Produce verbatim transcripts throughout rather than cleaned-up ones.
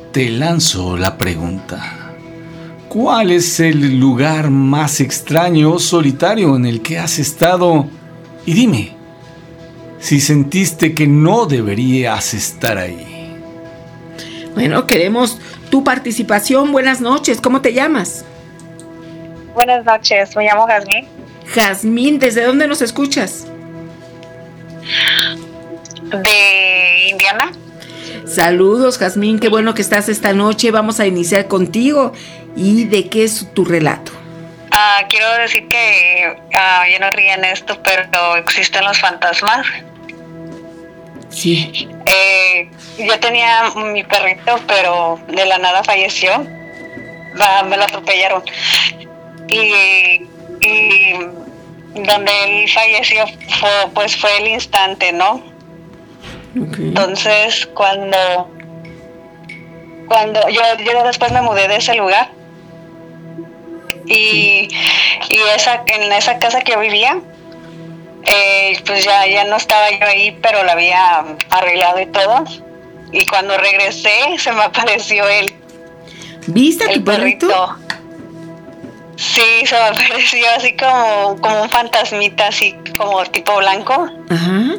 te lanzo la pregunta. ¿Cuál es el lugar más extraño o solitario en el que has estado? Y dime, si sentiste que no deberías estar ahí. Bueno, queremos tu participación. Buenas noches, ¿cómo te llamas? Buenas noches, me llamo Jazmín. Jazmín, ¿desde dónde nos escuchas? De Indiana. Saludos, Jazmín, qué bueno que estás esta noche. Vamos a iniciar contigo. ¿Y de qué es tu relato? Uh, quiero decir que uh, yo no río en esto, pero existen los fantasmas. Sí. Eh, yo tenía mi perrito, pero de la nada falleció. Uh, me lo atropellaron. Y, y donde él falleció fue, pues fue el instante, ¿no? Okay. Entonces, cuando cuando yo, yo después me mudé de ese lugar y, sí. y esa en esa casa que yo vivía, eh, pues ya, ya no estaba yo ahí, pero la había arreglado y todo. Y cuando regresé, se me apareció él. ¿Viste a tu perrito? perrito? Sí, se me apareció así como, como un fantasmita, así como tipo blanco. Ajá.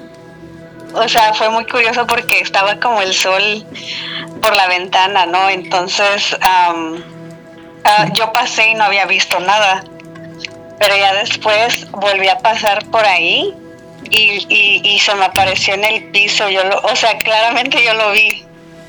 O sea, fue muy curioso porque estaba como el sol por la ventana, ¿no? Entonces, um, uh, yo pasé y no había visto nada. Pero ya después volví a pasar por ahí y, y, y se me apareció en el piso. Yo lo, o sea, claramente yo lo vi.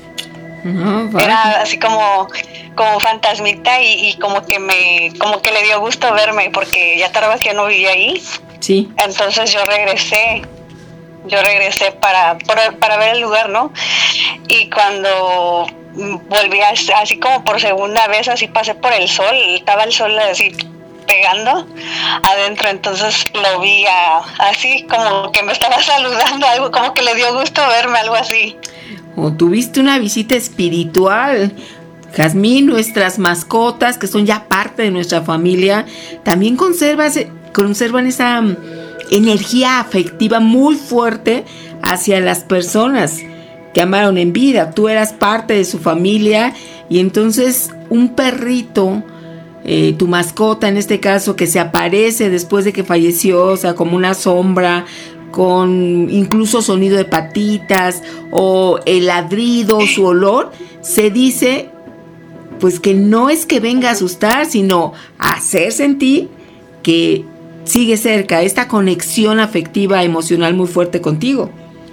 No, vale. Era así como, como fantasmita y, y como que me, como que le dio gusto verme porque ya tardaba que yo no vivía ahí. Sí. Entonces yo regresé. Yo regresé para, para, para ver el lugar, ¿no? Y cuando volví así, así como por segunda vez, así pasé por el sol, estaba el sol así pegando adentro, entonces lo vi a, así como que me estaba saludando, algo como que le dio gusto verme, algo así. O tuviste una visita espiritual. Jazmín, nuestras mascotas, que son ya parte de nuestra familia, también conservas, conservan esa energía afectiva muy fuerte hacia las personas que amaron en vida. Tú eras parte de su familia y entonces un perrito, eh, tu mascota en este caso, que se aparece después de que falleció, o sea, como una sombra, con incluso sonido de patitas o el ladrido, su olor, se dice pues que no es que venga a asustar, sino a hacer sentir que sigue cerca, esta conexión afectiva, emocional muy fuerte contigo.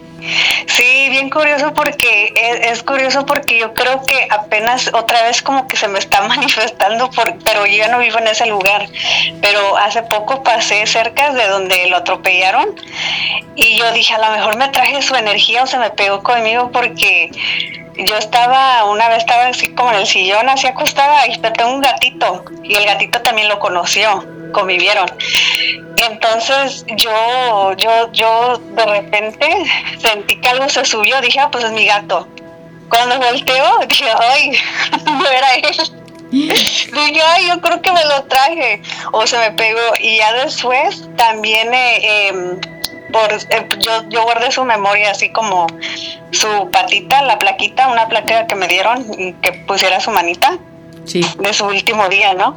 Sí, bien curioso porque es, es curioso porque yo creo que apenas otra vez como que se me está manifestando, por, pero yo ya no vivo en ese lugar, pero hace poco pasé cerca de donde lo atropellaron y yo dije, a lo mejor me traje su energía o se me pegó conmigo porque yo estaba, una vez estaba así como en el sillón, así acostada y tengo un gatito y el gatito también lo conoció, convivieron. Entonces yo, yo, yo de repente sentí que algo se subió, dije, ah, pues es mi gato. Cuando volteo, dije, ay, no era él. Dije, ay, yo creo que me lo traje, o se me pegó. Y ya después también, eh, eh, por, eh, yo, yo guardé su memoria así como su patita, la plaquita, una placa que me dieron y que pusiera su manita. Sí. De su último día, ¿no?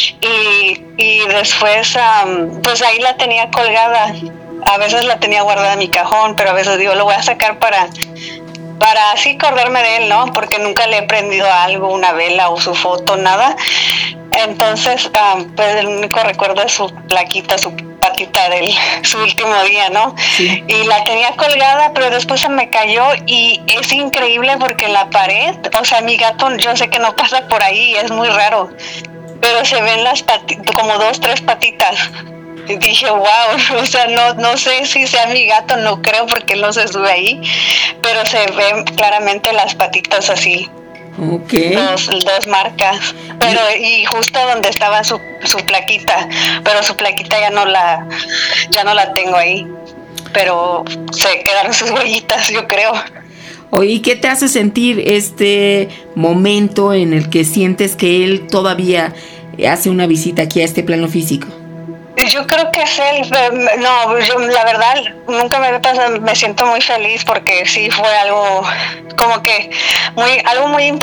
Y, y después, um, pues ahí la tenía colgada. A veces la tenía guardada en mi cajón, pero a veces digo, lo voy a sacar para, para así acordarme de él, ¿no? Porque nunca le he prendido algo, una vela o su foto, nada. Entonces, um, pues el único recuerdo es su plaquita, su patita de su último día, ¿no? Sí. Y la tenía colgada, pero después se me cayó y es increíble porque la pared, o sea, mi gato, yo sé que no pasa por ahí, es muy raro, pero se ven las patitas, como dos, tres patitas. Y dije, wow, o sea, no, no sé si sea mi gato, no creo porque él no se sube ahí, pero se ven claramente las patitas así. Okay. Dos, dos marcas, pero y justo donde estaba su, su plaquita, pero su plaquita ya no la, ya no la tengo ahí, pero se quedaron sus huellitas, yo creo. Oye, ¿qué te hace sentir este momento en el que sientes que él todavía hace una visita aquí a este plano físico? Yo creo que es él, no, yo la verdad nunca me pasa, me siento muy feliz porque sí fue algo como que muy, algo muy importante.